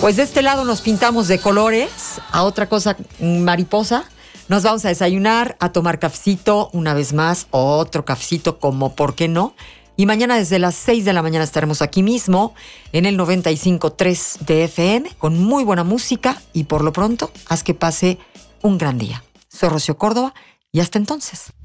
Pues de este lado nos pintamos de colores, a otra cosa mariposa. Nos vamos a desayunar, a tomar cafecito, una vez más, otro cafecito como por qué no. Y mañana desde las 6 de la mañana estaremos aquí mismo en el 95.3 de FM con muy buena música y por lo pronto haz que pase un gran día. Soy Rocío Córdoba y hasta entonces.